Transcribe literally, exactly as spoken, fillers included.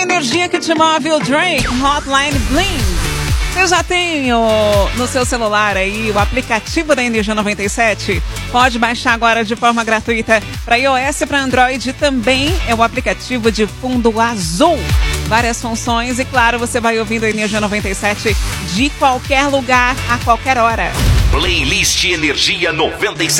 energia que te move, o Drake, Hotline Bling. Você já tem o, no seu celular aí o aplicativo da Energia noventa e sete? Pode baixar agora de forma gratuita para iOS e para Android também. É o aplicativo de fundo azul. Várias funções e, claro, você vai ouvindo a Energia noventa e sete de qualquer lugar, a qualquer hora. Playlist Energia noventa e sete.